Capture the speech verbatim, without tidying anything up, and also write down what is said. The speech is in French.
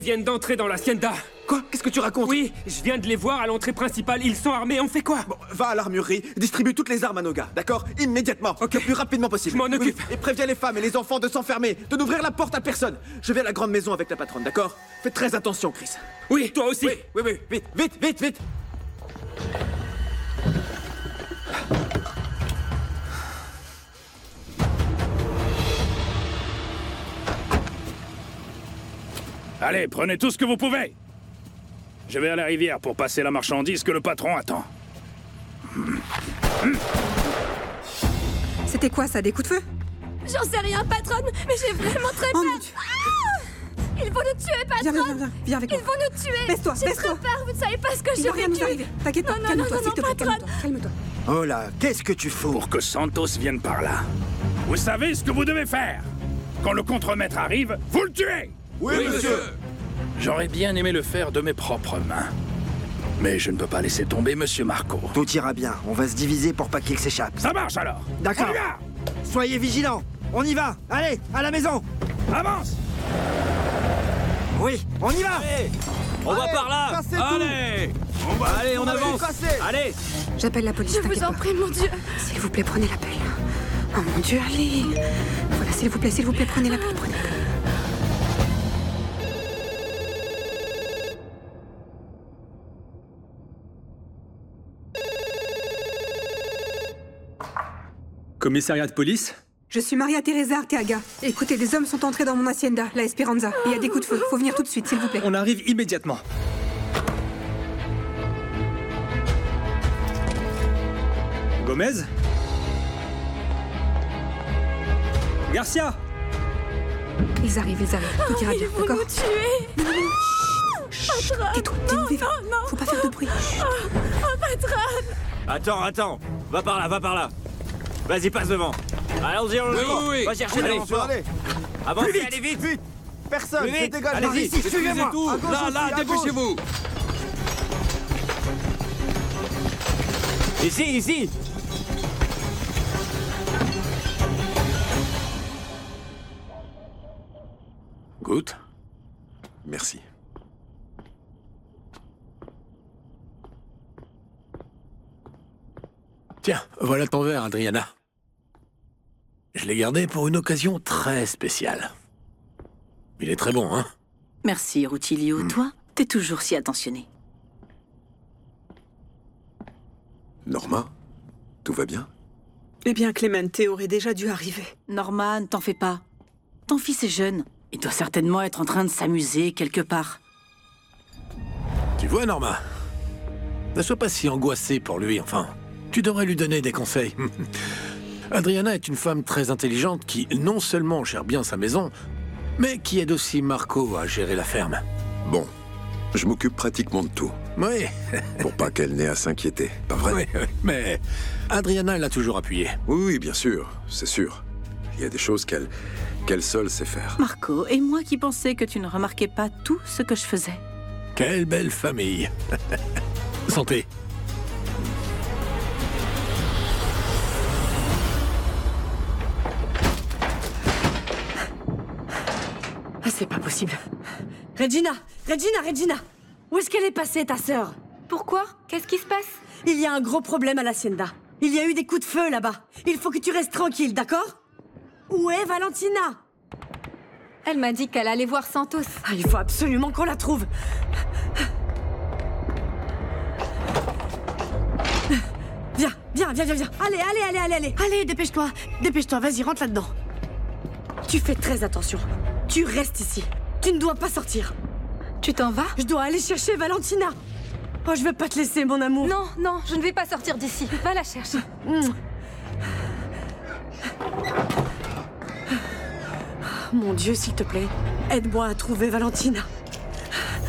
viennent d'entrer dans l'hacienda. Quoi? Qu'est-ce que tu racontes? Oui, je viens de les voir à l'entrée principale. Ils sont armés, on fait quoi? Bon, va à l'armurerie, distribue toutes les armes à nos gars, d'accord? Immédiatement, Ok. le plus rapidement possible. Je m'en occupe. Oui, et préviens les femmes et les enfants de s'enfermer, de n'ouvrir la porte à personne. Je vais à la grande maison avec la patronne, d'accord? Fais très attention, Chris. Oui, toi aussi. Oui, oui, oui, vite, vite, vite, vite. Allez, prenez tout ce que vous pouvez. Je vais à la rivière pour passer la marchandise que le patron attend. C'était quoi ça, des coups de feu? J'en sais rien, patronne, mais j'ai vraiment très Oh peur. mon Dieu. Ah, ils vont nous tuer, Viens, viens, patronne. viens, viens, viens avec Ils moi. vont nous tuer. Baisse-toi, J'ai baisse-toi. trop peur, vous ne savez pas ce que Il j'ai va rien nous vécu. arriver. T'inquiète pas, Non, non, calme-toi, non, s'il te non, plaît, patronne. calme-toi, calme-toi. Oh là, qu'est-ce que tu fous? Pour que Santos vienne par là. Vous savez ce que vous devez faire. Quand le contremaître arrive, vous le tuez. Oui, monsieur. J'aurais bien aimé le faire de mes propres mains. Mais je ne peux pas laisser tomber Monsieur Marco. Tout ira bien, on va se diviser pour pas qu'il s'échappe. Ça marche alors. D'accord. On y va. Soyez vigilants, on y va. Allez, à la maison. Avance. Oui, on y va. On va par là. cassez tout. Allez, on va. Allez, on avance. Cassez. Allez. J'appelle la police, Je t'inquiète vous en pas. prie, mon Dieu. S'il vous plaît, prenez l'appel. Oh mon Dieu, allez. Voilà, s'il vous plaît, s'il vous plaît, prenez l'appel, prenez l'appel. Commissariat de police? Je suis Maria Teresa Arteaga. Écoutez, des hommes sont entrés dans mon hacienda, la Esperanza. Il y a des coups de feu. Faut venir tout de suite, s'il vous plaît. On arrive immédiatement. Gomez? Garcia? Ils arrivent, ils arrivent. Tout ira Ils bien, vont d'accord? nous tuer. Non, non, non. Chut, tais-toi, t'es Non, mauvais. non, non. Faut pas faire de bruit. Chut. Oh, patronne. Attends, attends. Va par là, va par là. Vas-y, passe devant. Allons-y, on le Oui, oui, oui. Va chercher Allez, des renforts. allez. Avancez, Plus allez vite. Vite. Personne, Plus se vite. dégage. Allez-y, Ici, suivez-moi. tout. À gauche Là, aussi, là, à gauche. dépêchez-vous. Ici, ici. Goûte. Merci. Tiens, voilà ton verre, Adriana. Je l'ai gardé pour une occasion très spéciale. Il est très bon, hein? Merci, Rutilio. Toi, t'es toujours si attentionné. Norma, tout va bien? Eh bien, Clemente aurait déjà dû arriver. Norman, t'en fais pas. Ton fils est jeune. Il doit certainement être en train de s'amuser quelque part. Tu vois, Norma, ne sois pas si angoissée pour lui, enfin. Tu devrais lui donner des conseils. Adriana est une femme très intelligente qui, non seulement gère bien sa maison, mais qui aide aussi Marco à gérer la ferme. Bon, je m'occupe pratiquement de tout, Oui, pour pas qu'elle n'ait à s'inquiéter, pas vrai? oui, oui, mais Adriana l'a toujours appuyé. Oui, oui, bien sûr, c'est sûr. Il y a des choses qu'elle qu'elle seule sait faire. Marco, et moi qui pensais que tu ne remarquais pas tout ce que je faisais. Quelle belle famille. Santé. Ah, c'est pas possible. Regina Regina Regina Où est-ce qu'elle est passée, ta sœur? Pourquoi? Qu'est-ce qui se passe? Il y a un gros problème à l'hacienda. Il y a eu des coups de feu là-bas. Il faut que tu restes tranquille, d'accord? Où est Valentina? Elle m'a dit qu'elle allait voir Santos. Ah, il faut absolument qu'on la trouve. Viens, viens, viens, viens, viens. Allez, allez, allez, allez, allez. Allez, dépêche-toi. Dépêche-toi, vas-y, rentre là-dedans. Tu fais très attention. Tu restes ici. Tu ne dois pas sortir. Tu t'en vas? Je dois aller chercher Valentina. Oh, je veux pas te laisser, mon amour. Non, non, je ne vais pas sortir d'ici. Va la chercher. Mon Dieu, s'il te plaît, aide-moi à trouver Valentina.